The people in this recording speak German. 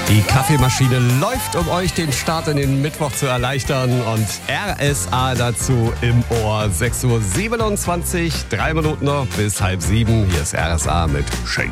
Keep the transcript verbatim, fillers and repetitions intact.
Die Kaffeemaschine läuft, um euch den Start in den Mittwoch zu erleichtern. Und R S A dazu im Ohr. sechs Uhr siebenundzwanzig, drei Minuten noch bis halb sieben. Hier ist R S A mit Shake.